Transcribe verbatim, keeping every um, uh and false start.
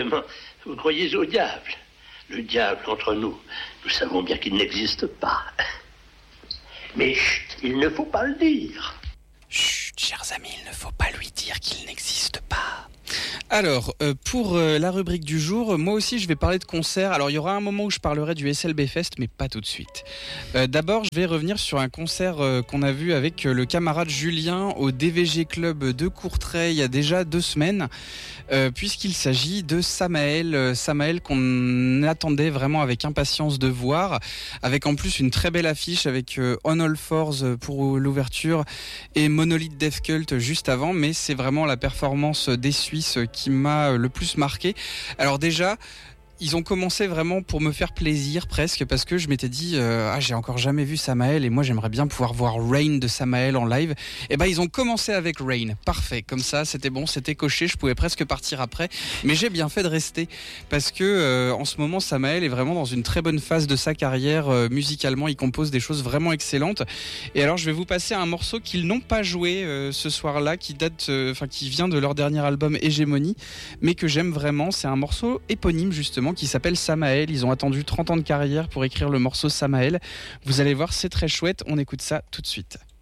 vraiment, vous croyez au diable. Le diable, entre nous, nous savons bien qu'il n'existe pas. Mais chut, il ne faut pas le dire. Chut, chers amis, il ne faut pas lui dire qu'il n'existe pas. Alors, euh, pour euh, la rubrique du jour, moi aussi je vais parler de concert. Alors il y aura un moment où je parlerai du S L B Fest, mais pas tout de suite. Euh, d'abord, je vais revenir sur un concert euh, qu'on a vu avec euh, le camarade Julien au D V G Club de Courtrai il y a déjà deux semaines, euh, puisqu'il s'agit de Samael, euh, Samael qu'on attendait vraiment avec impatience de voir, avec en plus une très belle affiche avec euh, On All Fours pour l'ouverture et Monolith Death Cult juste avant, mais c'est vraiment la performance des Suisses qui m'a le plus marqué. Alors déjà, ils ont commencé vraiment pour me faire plaisir presque, parce que je m'étais dit euh, ah j'ai encore jamais vu Samael et moi j'aimerais bien pouvoir voir Rain de Samael en live. Et ben ils ont commencé avec Rain, parfait, comme ça c'était bon, c'était coché, je pouvais presque partir après, mais j'ai bien fait de rester parce que euh, en ce moment Samael est vraiment dans une très bonne phase de sa carrière, euh, musicalement il compose des choses vraiment excellentes. Et alors je vais vous passer un morceau qu'ils n'ont pas joué euh, ce soir-là, qui date, enfin euh, qui vient de leur dernier album Hégémonie, mais que j'aime vraiment. C'est un morceau éponyme justement qui s'appelle Samael. Ils ont attendu trente ans de carrière pour écrire le morceau Samael. Vous allez voir, c'est très chouette. On écoute ça tout de suite.